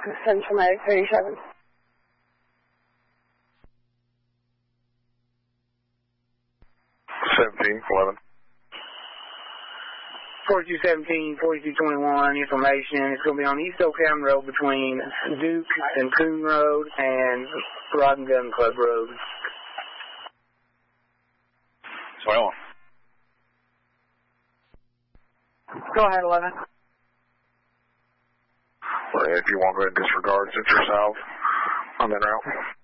Central Medic 37. 1711. 4217, 4221, information. It's going to be on East Oakham Road between Duke and Coon Road and Rod and Gun Club Road. 21. Go ahead, 11. If you want to go ahead and disregard, since you're south on that route.